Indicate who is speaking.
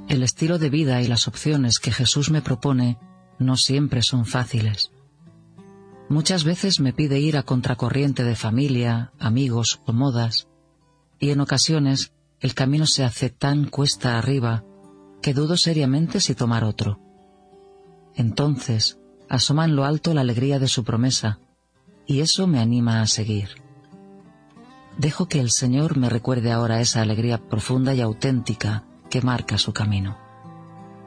Speaker 1: El estilo de vida y las opciones que Jesús me propone no siempre son fáciles. Muchas veces me pide ir a contracorriente de familia, amigos o modas, y en ocasiones el camino se hace tan cuesta arriba que dudo seriamente si tomar otro. Entonces asoma en lo alto la alegría de su promesa, y eso me anima a seguir. Dejo que el Señor me recuerde ahora esa alegría profunda y auténtica que marca su camino.